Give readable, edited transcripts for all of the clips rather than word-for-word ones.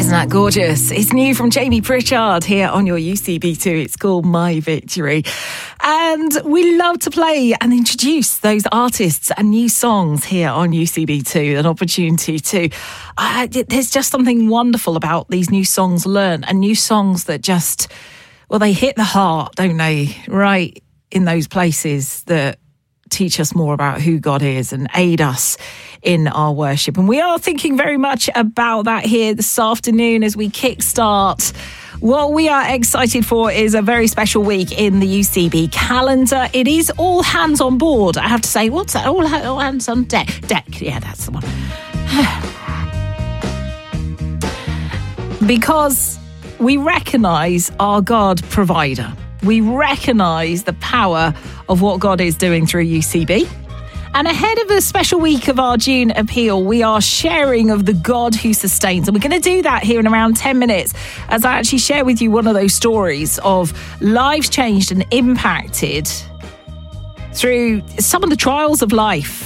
Isn't that gorgeous? It's new from Jamie Pritchard here on your UCB2. It's called My Victory. And we love to play and introduce those artists and new songs here on UCB2, an opportunity to. There's just something wonderful about these new songs learned and new songs that just, well, they hit the heart, don't they? Right in those places that teach us more about who God is and aid us in our worship. And we are thinking very much about that here this afternoon as we kickstart. What we are excited for is a very special week in the UCB calendar. It is all hands on board, I have to say. What's that? All hands on deck. Yeah, that's the one. Because we recognise our God provider. We recognise the power of what God is doing through UCB. And ahead of the special week of our June appeal, we are sharing of the God who sustains. And we're going to do that here in around 10 minutes as I actually share with you one of those stories of lives changed and impacted through some of the trials of life.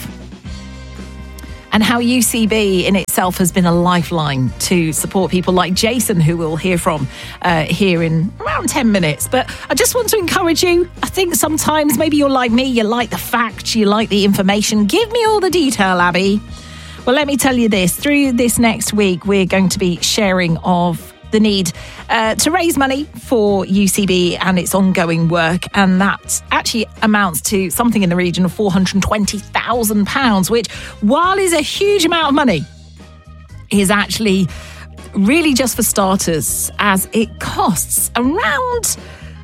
And how UCB in itself has been a lifeline to support people like Jason, who we'll hear from here in around 10 minutes. But I just want to encourage you. I think sometimes maybe you're like me, you like the facts, you like the information. Give me all the detail, Abby. Well, let me tell you this. Through this next week, we're going to be sharing of the need to raise money for UCB and its ongoing work. And that actually amounts to something in the region of £420,000, which, while is a huge amount of money, is actually really just for starters, as it costs around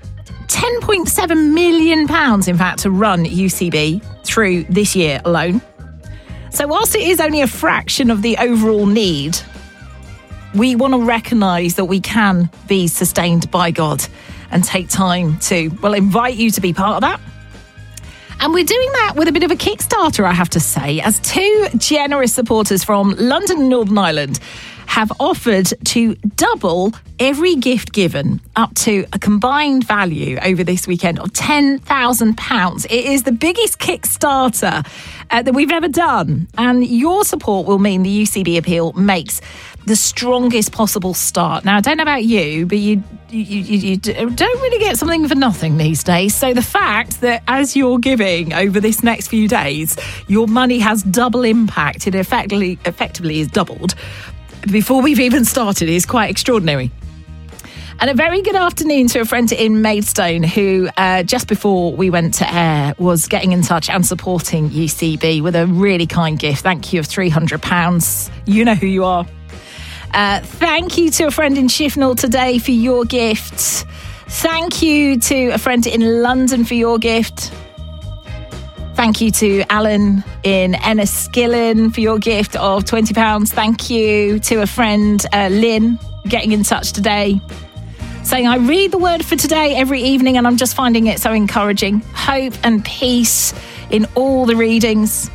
£10.7 million, in fact, to run UCB through this year alone. So whilst it is only a fraction of the overall need, we want to recognise that we can be sustained by God and take time to, well, invite you to be part of that. And we're doing that with a bit of a Kickstarter, I have to say, as two generous supporters from London and Northern Ireland have offered to double every gift given up to a combined value over this weekend of £10,000. It is the biggest Kickstarter that we've ever done. And your support will mean the UCB appeal makes the strongest possible start. Now, I don't know about you, but you don't really get something for nothing these days. So the fact that as you're giving over this next few days, your money has double impact, it effectively is doubled before we've even started, is quite extraordinary. And a very good afternoon to a friend in Maidstone who, just before we went to air, was getting in touch and supporting UCB with a really kind gift. Thank you of £300. You know who you are. Thank you to a friend in Shifnal today for your gift. Thank you to a friend in London for your gift. Thank you to Alan in Enniskillen for your gift of £20. Thank you to a friend, Lynn, getting in touch today, saying, I read the word for today every evening and I'm just finding it so encouraging. Hope and peace in all the readings.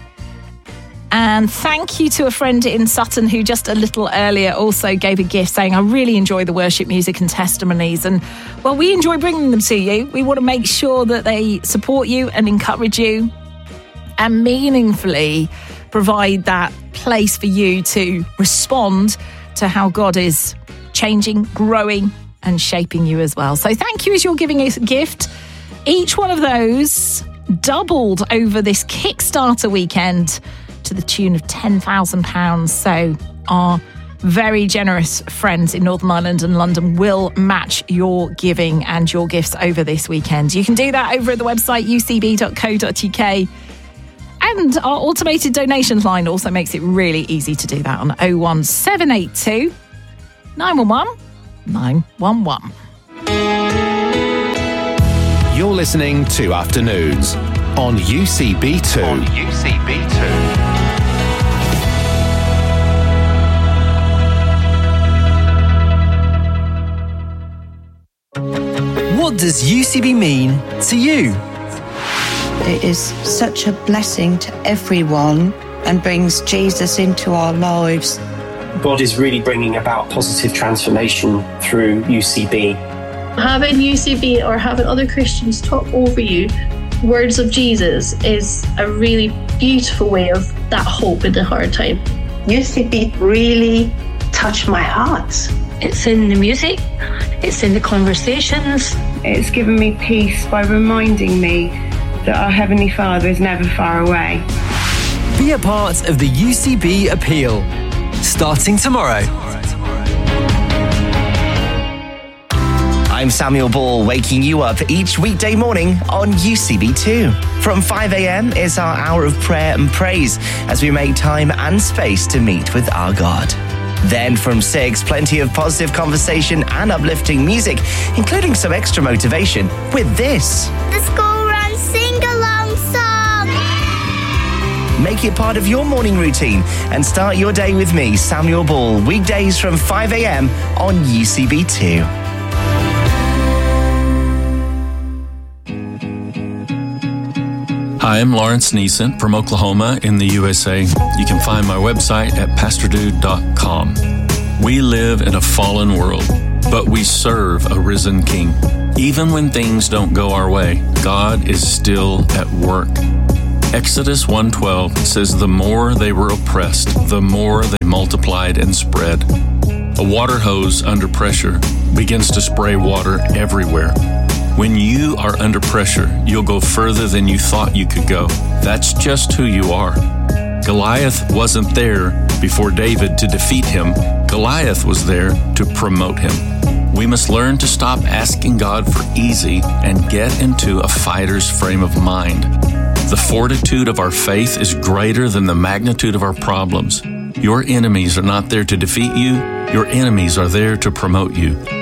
And thank you to a friend in Sutton who just a little earlier also gave a gift saying, I really enjoy the worship music and testimonies. And, well, we enjoy bringing them to you. We want to make sure that they support you and encourage you and meaningfully provide that place for you to respond to how God is changing, growing and shaping you as well. So thank you as you're giving a gift. Each one of those doubled over this Kickstarter weekend to the tune of £10,000. So our very generous friends in Northern Ireland and London will match your giving and your gifts over this weekend. You can do that over at the website ucb.co.uk. And our automated donations line also makes it really easy to do that on 01782 911 911. You're listening to Afternoons on UCB2. What does UCB mean to you? It is such a blessing to everyone and brings Jesus into our lives. God is really bringing about positive transformation through UCB. Having UCB or having other Christians talk over you words of Jesus is a really beautiful way of that hope in a hard time. UCB really touched my heart. It's in the music, it's in the conversations. It's given me peace by reminding me that our Heavenly Father is never far away. Be a part of the UCB Appeal, starting tomorrow. I'm Samuel Ball, waking you up each weekday morning on UCB2. From 5 a.m. is our hour of prayer and praise as we make time and space to meet with our God. Then from 6, plenty of positive conversation and uplifting music, including some extra motivation with this. The school run sing-along song. Make it part of your morning routine and start your day with me, Samuel Ball, weekdays from 5 a.m. on UCB2. Hi, I'm Lawrence Neeson from Oklahoma in the USA. You can find my website at pastordude.com. We live in a fallen world, but we serve a risen King. Even when things don't go our way, God is still at work. Exodus 1:12 says, "The more they were oppressed, the more they multiplied and spread." A water hose under pressure begins to spray water everywhere. When you are under pressure, you'll go further than you thought you could go. That's just who you are. Goliath wasn't there before David to defeat him. Goliath was there to promote him. We must learn to stop asking God for easy and get into a fighter's frame of mind. The fortitude of our faith is greater than the magnitude of our problems. Your enemies are not there to defeat you. Your enemies are there to promote you.